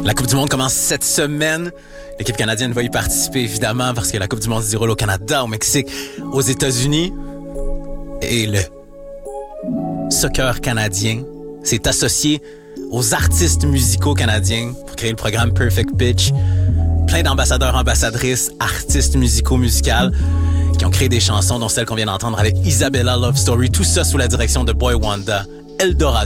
La Coupe du Monde commence cette semaine. L'équipe canadienne va y participer, évidemment, parce que la Coupe du Monde se déroule au Canada, au Mexique, aux États-Unis. Et le soccer canadien s'est associé aux artistes musicaux canadiens pour créer le programme Perfect Pitch. Plein d'ambassadeurs, ambassadrices, artistes musicaux, musicales, qui ont créé des chansons, dont celle qu'on vient d'entendre avec Isabella Love Story. Tout ça sous la direction de Boy Wonder, Eldorado.